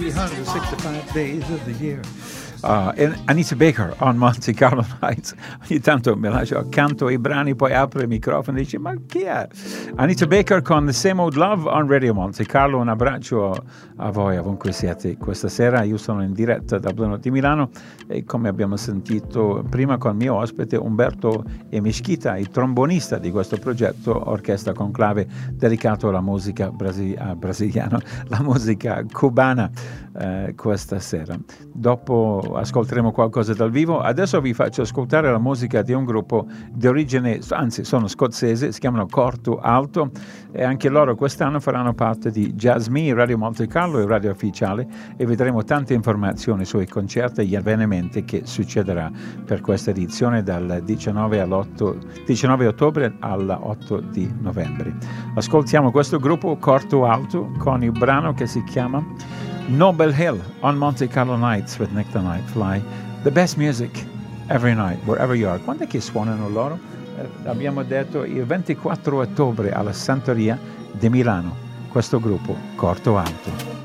365 days of the year. And Anita Baker on Monte Carlo Nights. Ogni tanto mi lascio accanto i brani, poi apre il microfono e dice: ma chi è? Anita Baker con The Same Old Love on Radio Monte Carlo. Un abbraccio a voi ovunque siete questa sera. Io sono in diretta da Blue Note di Milano e, come abbiamo sentito prima, con il mio ospite Umberto Mesquita, il trombonista di questo progetto Orchestra Conclave, dedicato alla musica brasiliana, la musica cubana, questa sera. Dopo ascolteremo qualcosa dal vivo. Adesso vi faccio ascoltare la musica di un gruppo di origine, anzi sono scozzese, si chiamano Corto Alto, e anche loro quest'anno faranno parte di Jazz Me, Radio Monte Carlo e Radio Ufficiale, e vedremo tante informazioni sui concerti e gli avvenimenti che succederà per questa edizione dal 19 ottobre all'8 di novembre. Ascoltiamo questo gruppo Corto Alto con il brano che si chiama Noble Hill on Monte Carlo Nights with Nick the Nightfly. The best music every night, wherever you are. Quando è che suonano loro? Abbiamo detto il 24 ottobre alla Santeria di Milano. Questo gruppo Corto Alto.